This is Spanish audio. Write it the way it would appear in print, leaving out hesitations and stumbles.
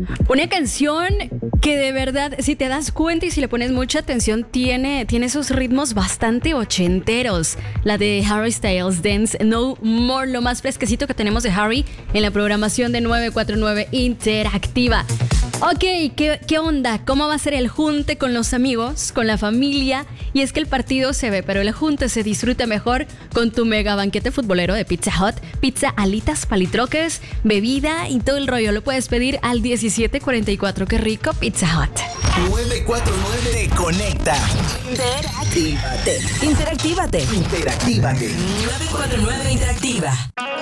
Una canción que de verdad, si te das cuenta y si le pones mucha atención, tiene esos ritmos bastante ochenteros. La de Harry Styles, Dance No More, lo más fresquecito que tenemos de Harry en la programación de 949 Interactiva. Ok, ¿qué onda? ¿Cómo va a ser el junte con los amigos, con la familia? Y es que el partido se ve, pero el junte se disfruta mejor con tu mega banquete futbolero de Pizza Hut. Pizza, alitas, palitroques, bebida y todo el rollo. Lo puedes pedir al 1744. ¡Qué rico! Pizza Hut. 949 te conecta. Interactívate. 949 Interactiva.